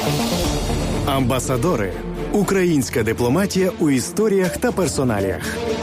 Амбасадори. Українська дипломатія у історіях та персоналіях.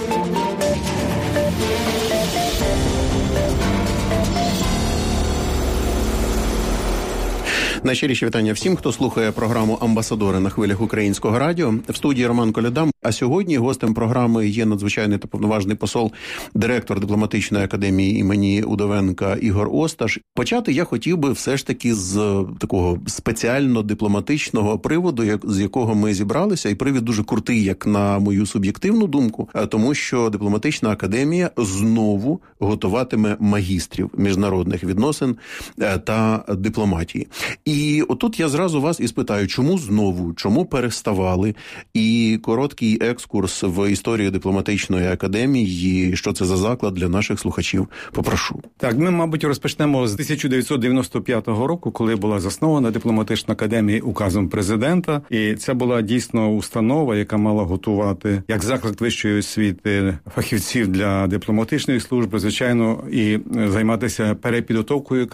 Найщиріші вітання всім, хто слухає програму «Амбасадори» на хвилях Українського радіо. В студії Роман Коляда. А сьогодні гостем програми є надзвичайний та повноважний посол, директор дипломатичної академії імені Удовенка Ігор Осташ. Почати я хотів би все ж таки з такого спеціально дипломатичного приводу, з якого ми зібралися. І привід дуже крутий, як на мою суб'єктивну думку, тому що дипломатична академія знову готуватиме магістрів міжнародних відносин та дипломатії. І отут я зразу вас і спитаю, чому знову, чому переставали? І короткий екскурс в історію дипломатичної академії, що це за заклад для наших слухачів, попрошу. Так, ми, мабуть, розпочнемо з 1995 року, коли була заснована дипломатична академія указом президента. І це була дійсно установа, яка мала готувати як заклад вищої освіти фахівців для дипломатичної служби, звичайно, і займатися перепідготовкою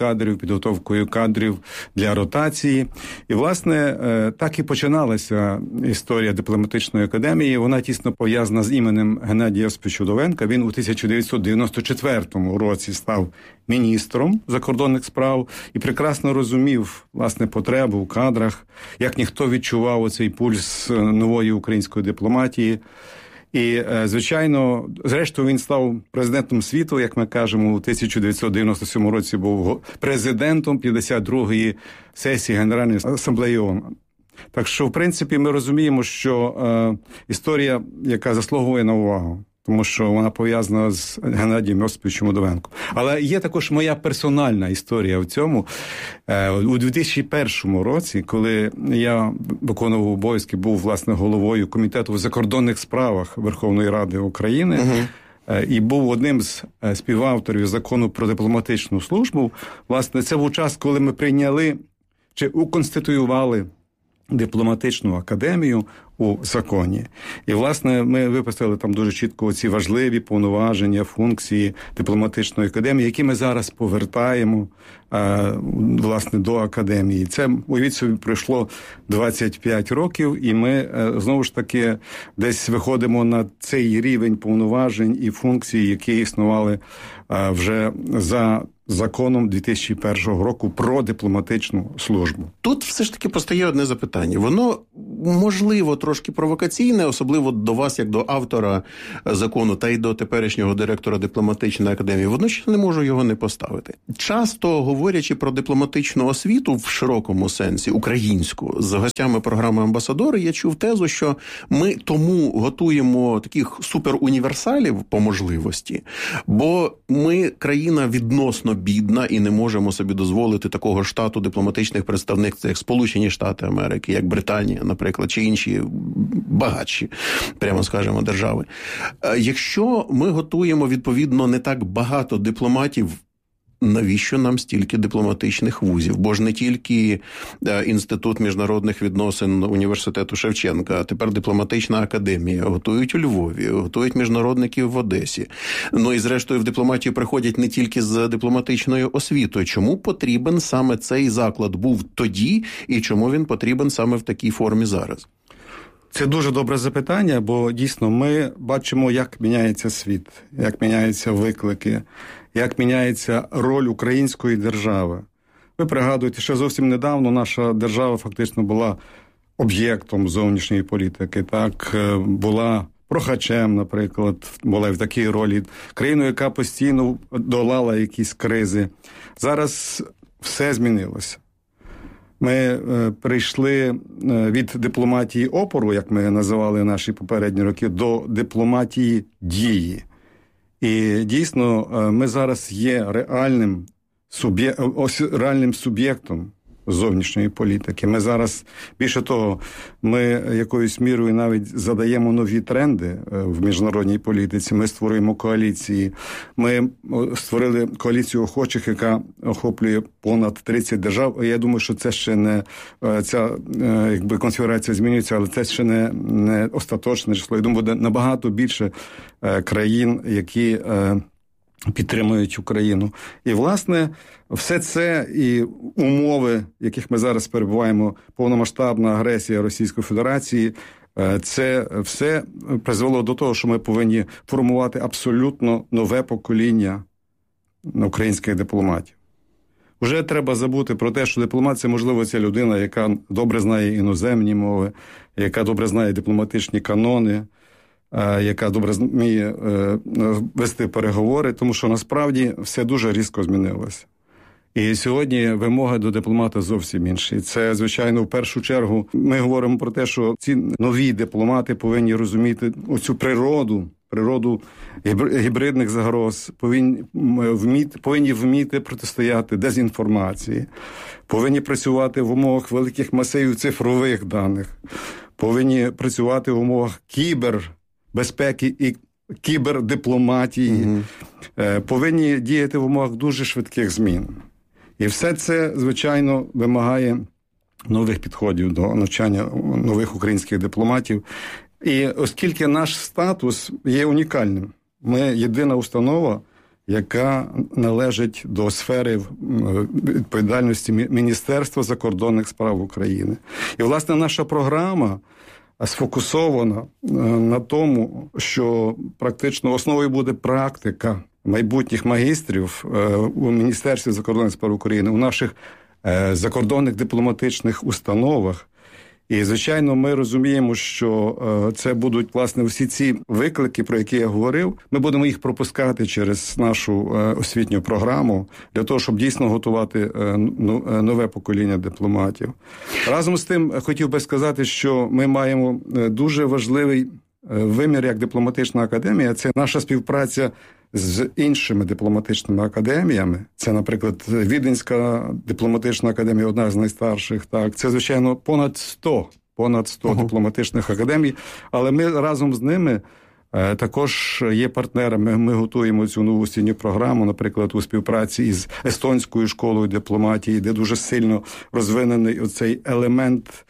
кадрів для ротації. І, власне, так і починалася історія дипломатичної академії. Вона тісно пов'язана з іменем Геннадія Йосиповича Удовенка. Він у 1994 році став міністром закордонних справ і прекрасно розумів, власне, потребу в кадрах, як ніхто відчував оцей пульс нової української дипломатії. І, звичайно, зрештою він став президентом світу, як ми кажемо, у 1997 році був президентом 52-ї сесії Генеральної асамблеї ООН. Так що, в принципі, ми розуміємо, що історія, яка заслуговує на увагу, тому що вона пов'язана з Геннадієм Йосиповичем Удовенком. Але є також моя персональна історія в цьому. У 2001 році, коли я виконував обов'язки, був, власне, головою Комітету в закордонних справах Верховної Ради України, і був одним з співавторів закону про дипломатичну службу, власне, це був час, коли ми прийняли чи уконституювали дипломатичну академію у законі. І, власне, ми виписали там дуже чітко ці важливі повноваження, функції дипломатичної академії, які ми зараз повертаємо, власне, до академії. Це, уявіть собі, пройшло 25 років, і ми, знову ж таки, десь виходимо на цей рівень повноважень і функцій, які існували вже за законом 2001 року про дипломатичну службу. Тут все ж таки постає одне запитання. Воно, можливо, трошки провокаційне, особливо до вас, як до автора закону, та й до теперішнього директора дипломатичної академії. Водночас не можу його не поставити. Часто, говорячи про дипломатичну освіту в широкому сенсі, українську, з гостями програми «Амбасадори», я чув тезу, що ми тому готуємо таких суперуніверсалів по можливості, бо ми країна відносно бідна і не можемо собі дозволити такого штату дипломатичних представництв, як Сполучені Штати Америки, як Британія, наприклад, чи інші багатші, прямо скажемо, держави. Якщо ми готуємо, відповідно, не так багато дипломатів, навіщо нам стільки дипломатичних вузів? Бо ж не тільки Інститут міжнародних відносин університету Шевченка, а тепер дипломатична академія. Готують у Львові, готують міжнародників в Одесі. Ну і зрештою в дипломатію приходять не тільки з дипломатичною освітою. Чому потрібен саме цей заклад був тоді і чому він потрібен саме в такій формі зараз? Це дуже добре запитання, бо дійсно ми бачимо, як міняється світ, як міняються виклики, як міняється роль української держави. Ви пригадуєте, що зовсім недавно наша держава фактично була об'єктом зовнішньої політики, так, була прохачем, наприклад, була в такій ролі, країною, яка постійно долала якісь кризи. Зараз все змінилося. Ми прийшли від дипломатії опору, як ми називали наші попередні роки, до дипломатії дії. І дійсно ми зараз є реальним суб'єктом зовнішньої політики. Ми зараз, більше того, ми якоюсь мірою навіть задаємо нові тренди в міжнародній політиці. Ми створюємо коаліції. Ми створили коаліцію охочих, яка охоплює понад 30 держав. Я думаю, що це ще не ця конфігурація змінюється, але це ще не остаточне число. Я думаю, буде набагато більше країн, які підтримують Україну. І, власне, все це і умови, в яких ми зараз перебуваємо, повномасштабна агресія Російської Федерації, це все призвело до того, що ми повинні формувати абсолютно нове покоління українських дипломатів. Вже треба забути про те, що дипломат – це, можливо, ця людина, яка добре знає іноземні мови, яка добре знає дипломатичні канони, яка добре вміє вести переговори, тому що насправді все дуже різко змінилося. І сьогодні вимоги до дипломата зовсім інші. Це, звичайно, в першу чергу ми говоримо про те, що ці нові дипломати повинні розуміти оцю природу гібридних загроз, повинні вміти протистояти дезінформації, повинні працювати в умовах великих масивів цифрових даних, повинні працювати в умовах кібербезпеки і кібердипломатії, повинні діяти в умовах дуже швидких змін. І все це, звичайно, вимагає нових підходів до навчання нових українських дипломатів. І оскільки наш статус є унікальним, ми єдина установа, яка належить до сфери відповідальності Міністерства закордонних справ України. І, власне, наша програма сфокусована на тому, що практично основою буде практика майбутніх магістрів у Міністерстві закордонних справ України, у наших закордонних дипломатичних установах. І, звичайно, ми розуміємо, що це будуть, власне, всі ці виклики, про які я говорив, ми будемо їх пропускати через нашу освітню програму для того, щоб дійсно готувати нове покоління дипломатів. Разом з тим, хотів би сказати, що ми маємо дуже важливий вимір як дипломатична академія. Це наша співпраця з іншими дипломатичними академіями. Це, наприклад, Віденська дипломатична академія, одна з найстарших. Так, це, звичайно, понад 100 дипломатичних академій, але ми разом з ними також є партнерами. Ми готуємо цю нову освітню програму, наприклад, у співпраці із Естонською школою дипломатії, де дуже сильно розвинений оцей елемент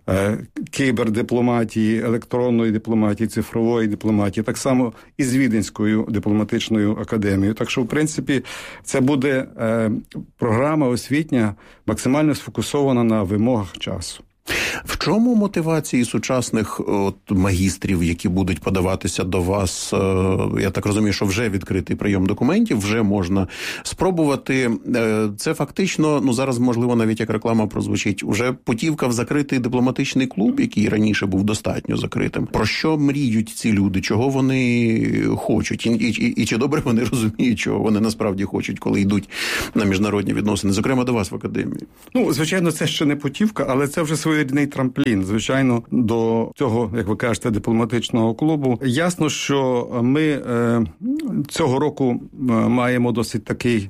кібердипломатії, електронної дипломатії, цифрової дипломатії, так само і з Віденською дипломатичною академією. Так що, в принципі, це буде програма освітня максимально сфокусована на вимогах часу. В чому мотивації сучасних магістрів, які будуть подаватися до вас? Я так розумію, що вже відкритий прийом документів, вже можна спробувати. Це фактично, зараз, можливо, навіть як реклама прозвучить, уже путівка в закритий дипломатичний клуб, який раніше був достатньо закритим. Про що мріють ці люди? Чого вони хочуть? І чи добре вони розуміють, чого вони насправді хочуть, коли йдуть на міжнародні відносини? Зокрема, до вас в академії. Звичайно, це ще не путівка, але це вже своєрідний трамплін, звичайно, до цього, як ви кажете, дипломатичного клубу. Ясно, що ми цього року маємо досить такий...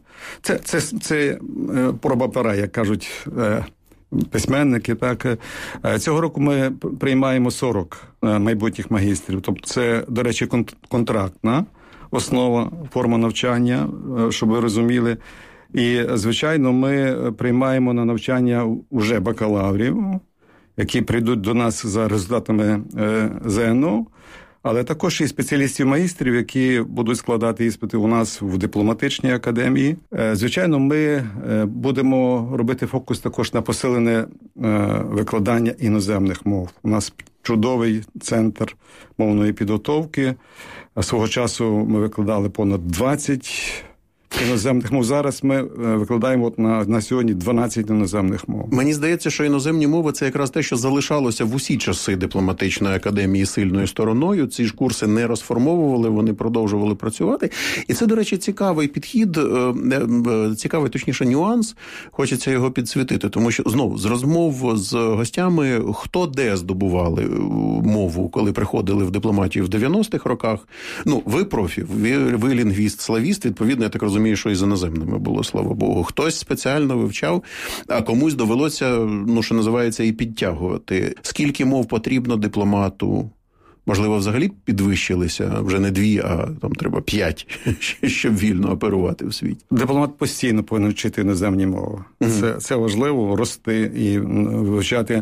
Це проба пера, як кажуть письменники. Так. Цього року ми приймаємо 40 майбутніх магістрів. Тобто це, до речі, контрактна основа, форма навчання, щоб ви розуміли. І, звичайно, ми приймаємо на навчання уже бакалаврів, які прийдуть до нас за результатами ЗНО, але також і спеціалістів-магістрів, які будуть складати іспити у нас в дипломатичній академії. Звичайно, ми будемо робити фокус також на посилене викладання іноземних мов. У нас чудовий центр мовної підготовки. Свого часу ми викладали понад 20 іноземних мов. Зараз ми викладаємо на сьогодні 12 іноземних мов. Мені здається, що іноземні мови – це якраз те, що залишалося в усі часи дипломатичної академії сильною стороною. Ці ж курси не розформовували, вони продовжували працювати. І це, до речі, цікавий підхід, цікавий, точніше, нюанс. Хочеться його підсвітити, тому що, знову, з розмов з гостями, хто де здобували мову, коли приходили в дипломатію в 90-х роках. Ви профі, ви лінгвіст, славіст, відповідно, я так розумію, що і з іноземними було, слава Богу. Хтось спеціально вивчав, а комусь довелося, що називається, і підтягувати. Скільки мов потрібно дипломату? Можливо, взагалі підвищилися вже не 2, а там треба 5, щоб вільно оперувати в світі. Дипломат постійно повинен вчити іноземні мови. Це важливо, рости і вивчати.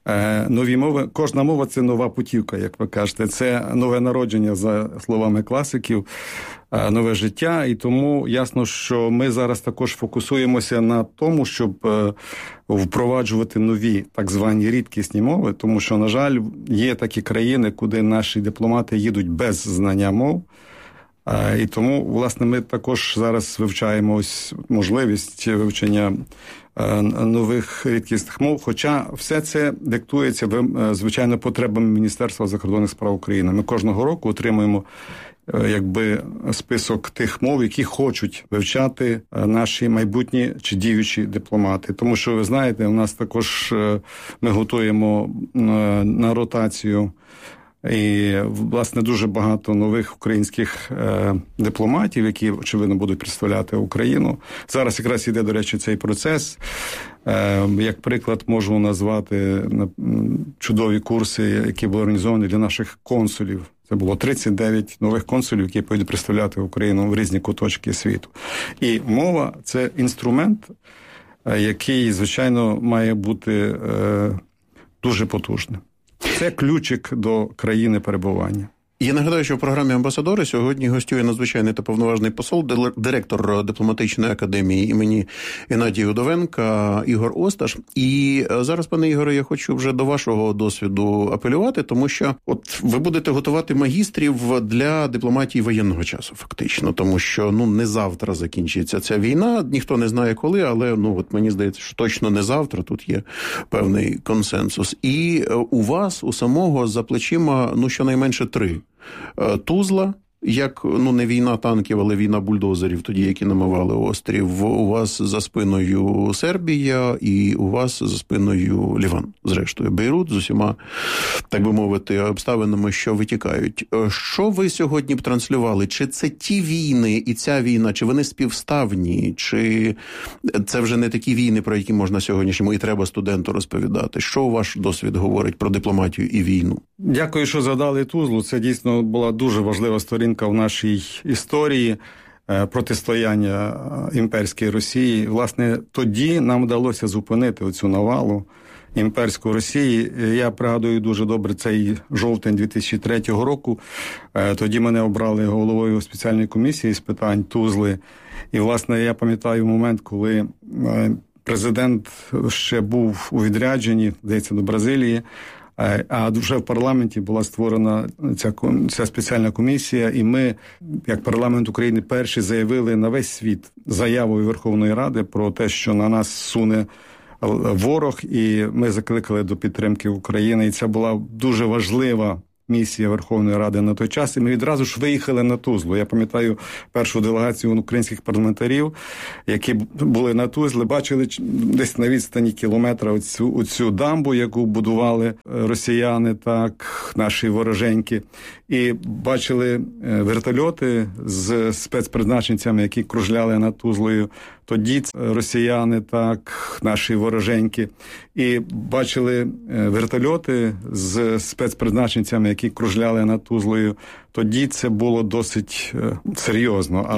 нові мови. Кожна мова – це нова путівка, як ви кажете. Це нове народження, за словами класиків, нове життя. І тому ясно, що ми зараз також фокусуємося на тому, щоб впроваджувати нові так звані рідкісні мови, тому що, на жаль, є такі країни, куди наші дипломати їдуть без знання мов. І тому, власне, ми також зараз вивчаємо ось можливість вивчення нових рідкісних мов, хоча все це диктується, звичайно, потребами Міністерства закордонних справ України. Ми кожного року отримуємо список тих мов, які хочуть вивчати наші майбутні чи діючі дипломати. Тому що, ви знаєте, у нас також ми готуємо на ротацію і, власне, дуже багато нових українських дипломатів, які, очевидно, будуть представляти Україну. Зараз якраз іде, до речі, цей процес. Як приклад можу назвати чудові курси, які були організовані для наших консулів. Це було 39 нових консулів, які будуть представляти Україну в різні куточки світу. І мова – це інструмент, який, звичайно, має бути дуже потужним. Це ключик до країни перебування. Я нагадаю, що в програмі «Амбасадори» сьогодні гостює надзвичайний та повноважний посол, директор дипломатичної академії імені Геннадія Удовенка Ігор Осташ. І зараз, пане Ігоре, я хочу вже до вашого досвіду апелювати, тому що от ви будете готувати магістрів для дипломатії воєнного часу, фактично, тому що не завтра закінчиться ця війна, ніхто не знає коли, але мені здається, що точно не завтра, тут є певний консенсус. І у вас, у самого, за плечима, щонайменше 3. Тузла, як, не війна танків, але війна бульдозерів, тоді, які намивали острів. У вас за спиною Сербія і у вас за спиною Ліван, зрештою. Бейрут з усіма, так би мовити, обставинами, що витікають. Що ви сьогодні б транслювали? Чи це ті війни і ця війна, чи вони співставні? Чи це вже не такі війни, про які можна сьогоднішньому і треба студенту розповідати? Що ваш досвід говорить про дипломатію і війну? Дякую, що згадали Тузлу. Це дійсно була дуже важлива сторінка в нашій історії протистояння імперській Росії. Власне, тоді нам вдалося зупинити оцю навалу імперської Росії. Я пригадую дуже добре цей жовтень 2003 року. Тоді мене обрали головою спеціальної комісії з питань Тузли. І, власне, я пам'ятаю момент, коли президент ще був у відрядженні, здається, до Бразилії, а вже в парламенті була створена ця спеціальна комісія, і ми, як парламент України, перші заявили на весь світ заявою Верховної Ради про те, що на нас суне ворог, і ми закликали до підтримки України. І це була дуже важлива місія Верховної Ради на той час, і ми відразу ж виїхали на Тузлу. Я пам'ятаю першу делегацію українських парламентарів, які були на Тузлі, бачили десь на відстані кілометра оцю дамбу, яку будували росіяни, так, наші вороженьки, і бачили вертольоти з спецпризначенцями, які кружляли над Тузлою. Тоді росіяни, так, наші вороженьки, і бачили вертольоти з спецпризначенцями, які кружляли над Тузлою. Тоді це було досить серйозно.